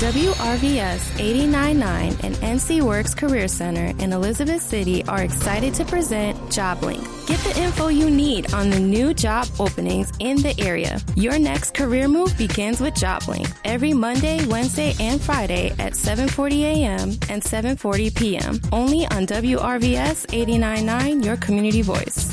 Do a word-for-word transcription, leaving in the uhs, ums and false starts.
W R V S eighty-nine point nine and N C Works Career Center in Elizabeth City are excited to present JobLink. Get the info you need on the new job openings in the area. Your next career move begins with JobLink every Monday, Wednesday, and Friday at seven forty a.m. and seven forty p.m. only on W R V S eighty-nine point nine, your community voice.